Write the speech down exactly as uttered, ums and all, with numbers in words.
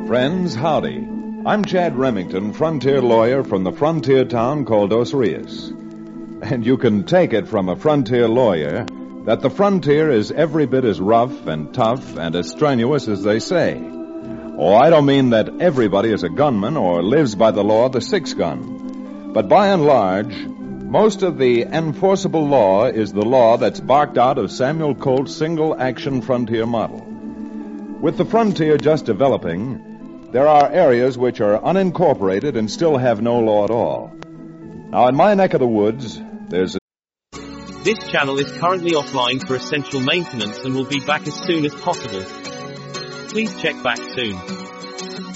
Friends, howdy. I'm Chad Remington, frontier lawyer from the frontier town called Dos Rios. And you can take it from a frontier lawyer that the frontier is every bit as rough and tough and as strenuous as they say. Oh, I don't mean that everybody is a gunman or lives by the law of the six gun. But by and large, most of the enforceable law is the law that's barked out of Samuel Colt's single-action frontier model. With the frontier just developing, there are areas which are unincorporated and still have no law at all. Now, in my neck of the woods, there's a... This channel is currently offline for essential maintenance and will be back as soon as possible. Please check back soon.